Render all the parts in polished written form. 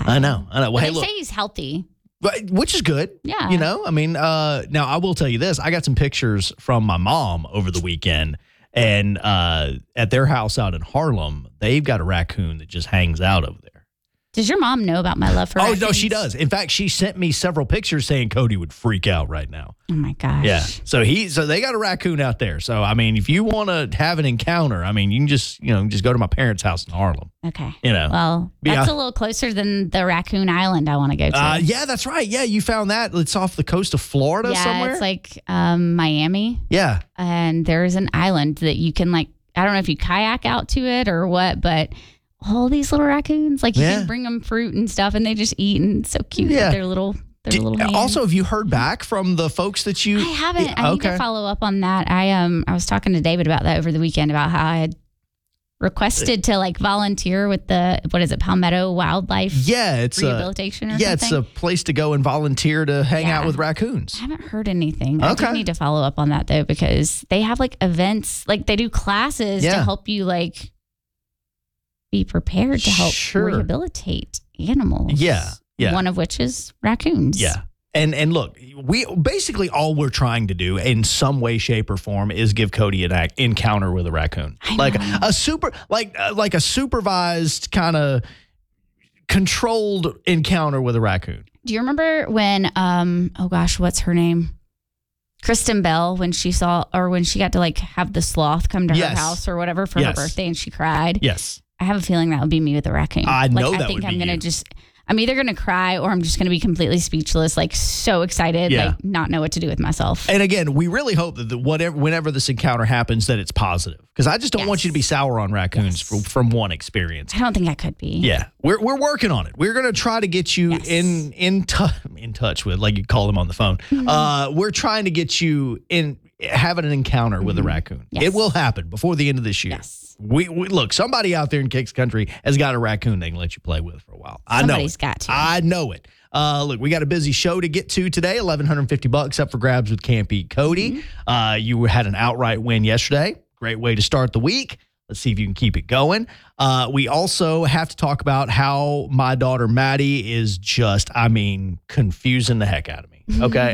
I know. Well, But they say he's healthy. Which is good. Yeah. You know, I mean, now I will tell you this. I got some pictures from my mom over the weekend, and at their house out in Harlem, they've got a raccoon that just hangs out over there. Does your mom know about my love for raccoons? Oh, no, she does. In fact, she sent me several pictures saying Cody would freak out right now. Oh, my gosh. Yeah. So they got a raccoon out there. So, I mean, if you want to have an encounter, I mean, you can just go to my parents' house in Harlem. Okay. You know. Well, that's a little closer than the Raccoon Island I want to go to. Yeah, that's right. Yeah, you found that. It's off the coast of Florida somewhere? Yeah, it's like Miami. Yeah. And there's an island that you can, like, I don't know if you kayak out to it or what, but all these little raccoons, like you can bring them fruit and stuff and they just eat, and it's so cute with their little hands. Also, have you heard back from the folks that you... I haven't. I need to follow up on that. I was talking to David about that over the weekend about how I had requested to like volunteer with the, what is it, Palmetto Wildlife Rehabilitation or something? Yeah, it's a place to go and volunteer to hang out with raccoons. I haven't heard anything. I do need to follow up on that though, because they have like events, like they do classes to help you like be prepared to help rehabilitate animals. Yeah. One of which is raccoons. Yeah. And look, we basically all we're trying to do in some way, shape, or form is give Cody an encounter with a raccoon, like a supervised kind of controlled encounter with a raccoon. Do you remember when? Oh gosh, what's her name? Kristen Bell, when she got to like have the sloth come to her house or whatever for her birthday, and she cried. Yes, I have a feeling that would be me with a raccoon. I know that I think would be I'm gonna I'm either going to cry or I'm just going to be completely speechless, like so excited, like not know what to do with myself. And again, we really hope that whenever this encounter happens, that it's positive. Because I just don't want you to be sour on raccoons from one experience. I don't think I could be. Yeah, we're working on it. We're going to try to get you in touch with, like you call them on the phone. We're trying to get you having an encounter with a raccoon. Yes. It will happen before the end of this year. Yes. We look, somebody out there in Kicks Country has got a raccoon they can let you play with for a while. Somebody's got to. I know it. Look, we got a busy show to get to today. $1,150 up for grabs with Camp Eat Cody. You had an outright win yesterday. Great way to start the week. Let's see if you can keep it going. We also have to talk about how my daughter Maddie is just, confusing the heck out of me. Okay,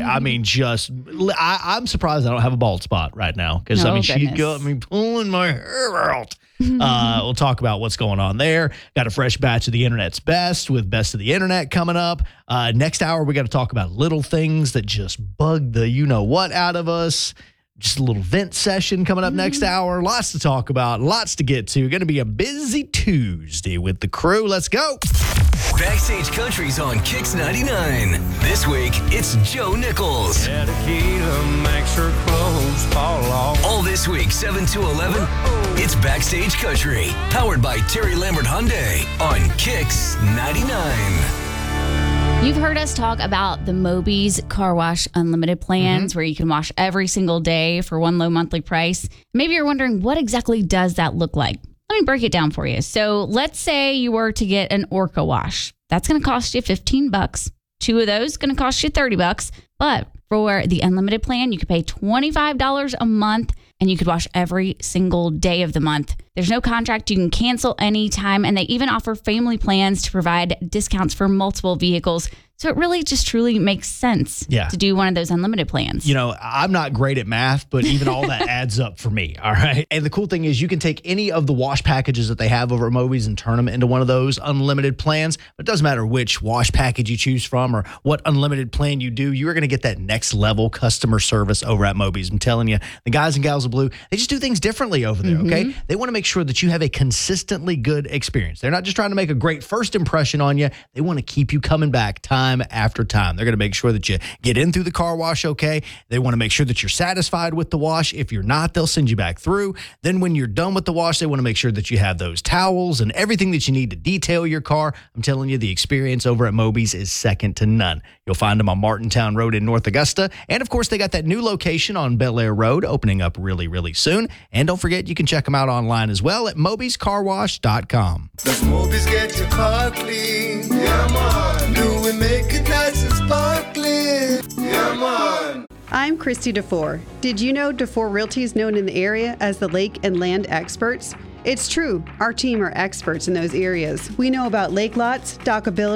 I'm surprised I don't have a bald spot right now because she got me pulling my hair out. We'll talk about what's going on there. Got a fresh batch of the internet's best with Best of the Internet coming up. Next hour, we got to talk about little things that just bug the you-know-what out of us. Just a little vent session coming up next hour. Lots to talk about, lots to get to. Going to be a busy Tuesday with the crew. Let's go. Backstage Country's on Kicks 99. This week, it's Joe Nichols. Make sure clothes fall off. All this week, 7 to 11, it's Backstage Country. Powered by Terry Lambert Hyundai on Kicks 99. You've heard us talk about the Moby's Car Wash Unlimited plans where you can wash every single day for one low monthly price. Maybe you're wondering, what exactly does that look like? Let me break it down for you. So let's say you were to get an Orca wash. That's going to cost you $15. 2 of those going to cost you $30. But for the unlimited plan, you could pay $25 a month and you could wash every single day of the month. There's no contract. You can cancel anytime. And they even offer family plans to provide discounts for multiple vehicles. So it really just truly makes sense to do one of those unlimited plans. You know, I'm not great at math, but even all that adds up for me, all right? And the cool thing is you can take any of the wash packages that they have over at Moby's and turn them into one of those unlimited plans. But it doesn't matter which wash package you choose from or what unlimited plan you do, you are going to get that next level customer service over at Moby's. I'm telling you, the guys and gals of blue, they just do things differently over there, okay? They want to make sure that you have a consistently good experience. They're not just trying to make a great first impression on you. They want to keep you coming back time after time. They're going to make sure that you get in through the car wash okay. They want to make sure that you're satisfied with the wash. If you're not, they'll send you back through. Then when you're done with the wash, they want to make sure that you have those towels and everything that you need to detail your car. I'm telling you, the experience over at Moby's is second to none. You'll find them on Martintown Road in North Augusta. And of course, they got that new location on Bel Air Road opening up really, really soon. And don't forget, you can check them out online as well at mobyscarwash.com. Does Moby's get your car clean? Yeah, man. Do we make it nice and sparkling? Yeah, man. I'm Christy DeFore. Did you know DeFore Realty is known in the area as the lake and land experts? It's true. Our team are experts in those areas. We know about lake lots, dockability,